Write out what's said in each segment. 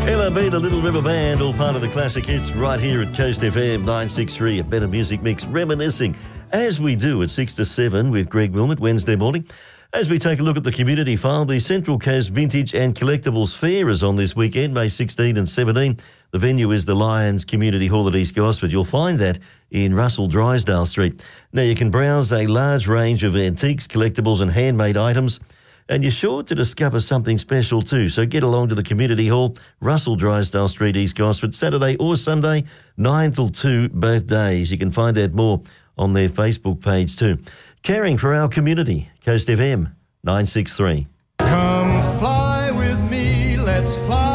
LRB, the Little River Band, all part of the classic hits right here at Coast FM 963, a better music mix, reminiscing as we do at 6 to 7 with Greg Wilmot Wednesday morning. As we take a look at the community file, the Central Coast Vintage and Collectibles Fair is on this weekend, May 16 and 17. The venue is the Lions Community Hall at East Gosford. You'll find that in Russell Drysdale Street. Now, you can browse a large range of antiques, collectibles and handmade items, and you're sure to discover something special too. So get along to the Community Hall, Russell Drysdale Street, East Gosford, Saturday or Sunday, 9 till 2 both days. You can find out more on their Facebook page too. Caring for our community, Coast FM 963. Come fly with me, let's fly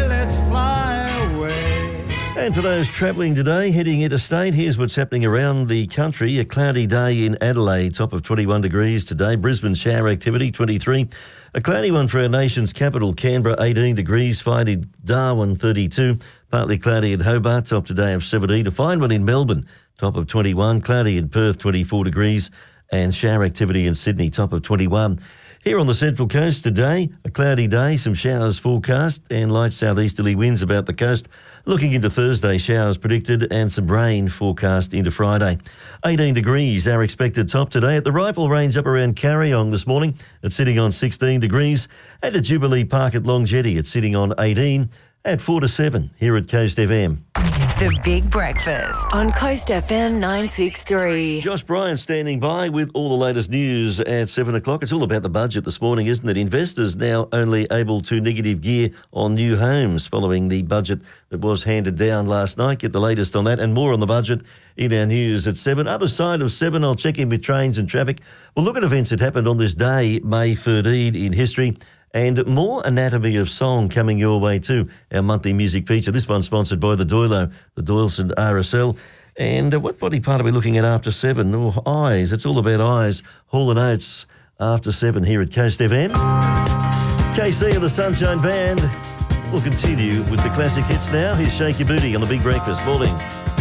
away. And for those travelling today, heading interstate, here's what's happening around the country. A cloudy day in Adelaide, top of 21 degrees today. Brisbane, shower activity, 23. A cloudy one for our nation's capital, Canberra, 18 degrees. Fine in Darwin, 32. Partly cloudy in Hobart, top today of 17. A fine one in Melbourne, top of 21. Cloudy in Perth, 24 degrees. And shower activity in Sydney, top of 21. Here on the Central Coast today, a cloudy day, some showers forecast and light southeasterly winds about the coast. Looking into Thursday, showers predicted and some rain forecast into Friday. 18 degrees, our expected top today. At the Rifle Range up around Carryong this morning, it's sitting on 16 degrees. At the Jubilee Park at Long Jetty, it's sitting on 18. At 4 to 7 here at Coast FM. The Big Breakfast on Coast FM 963. Josh Bryan standing by with all the latest news at 7 o'clock. It's all about the budget this morning, isn't it? Investors now only able to negative gear on new homes following the budget that was handed down last night. Get the latest on that and more on the budget in our news at 7. Other side of 7, I'll check in with trains and traffic. We'll look at events that happened on this day, May 13 in history. And more Anatomy of Song coming your way too, our monthly music feature. This one sponsored by the Doilo, the Doyleson RSL. And what body part are we looking at after 7? Oh, eyes. It's all about eyes. Hall & Oates after 7 here at Coast FM. KC and the Sunshine Band will continue with the classic hits now. Here's Shake Your Booty on the Big Breakfast. Morning.